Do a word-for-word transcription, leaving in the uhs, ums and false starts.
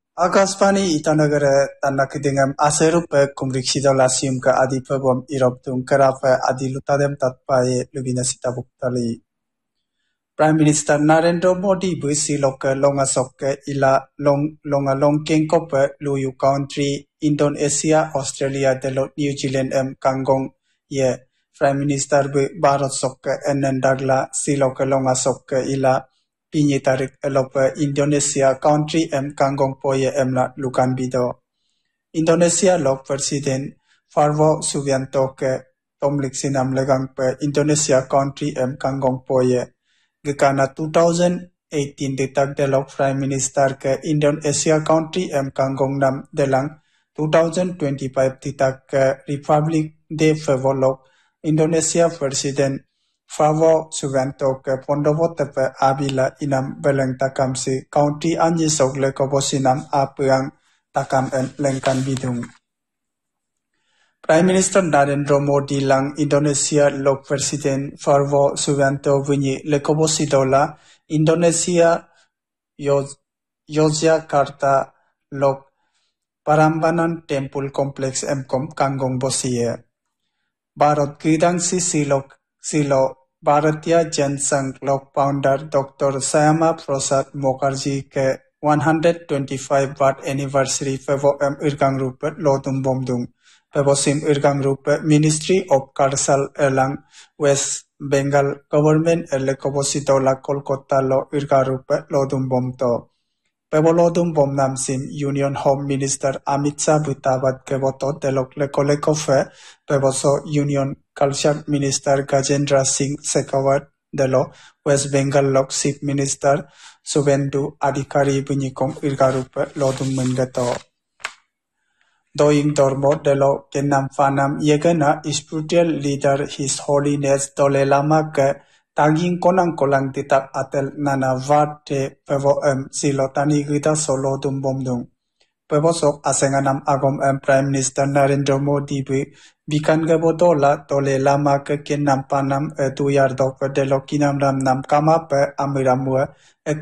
Akasvani Itanagara Tanakidingam Aserupe Kumriksidolasium ka Adipabum Iroptum Karafa Adilutadem Tatpaye Lubinasita Buktali. Prime Minister Narendra Modi Busi Loka Longa Sokke Ila Long Longa Long Kengkope Luyu Country Indonesia Australia Delot New Zealand M Kangong Ye Prime Minister Bu Barat Sokke Enendagla Siloka Longa Sokke Ila Pinyi tarik elope Indonesia country em kangong poye em la lukan bido. Indonesia lok Presiden Farwo Subianto ke tomlik sinam legang pe Indonesia country em kangong poye. Gekana two thousand eighteen detak delok Prime Minister ke Indonesia country em kangong nam delang two thousand twenty-five detak ke Republic de Favolok Indonesia Presiden Farwo Subianto ke Pondowo tepe abila inam beleng takam si county anji sok lekobo sinam apeang takam en lengkan bidung. Prime Minister Narendra Modi lang Indonesia lok Presiden Farwo Subianto bunyi lekobo sidola Indonesia Yogyakarta lok Parambanan Temple Complex Mkom Kangong Bosie. Bharat Gidang si silok silo Bharatiya Jansangh lok founder Doctor Syama Prasad Mukherjee ke one hundred twenty-five birth anniversary fevo em irgang rupe lodum bomdung. Fevo sim irgang rupe Ministry of Culture elang West Bengal Government elekobositola Kolkata lo irgang rupe lodum bomto. Fevo lodum bom nam sim Union Home Minister Amit Shah butabat keboto telok leko leko fe fevo so Union Culture Minister Gajendra Singh Shekhawat delo West Bengal lok Chief Minister Subendu Adhikari bunyikong irgarupe lodum mengato. Doing dormo delo kenam fanam yegana spiritual leader His Holiness Dalai Lama ke taging konang kolang titak atel nana vate pevo em silotani gita solo dum bomdung. Pevo sok asenganam agom em Prime Minister Narendra Modi bu bikan gebodola Dalai Lama ke kenam panam e tuyar dok delo kinam ram nam kama pe amiramue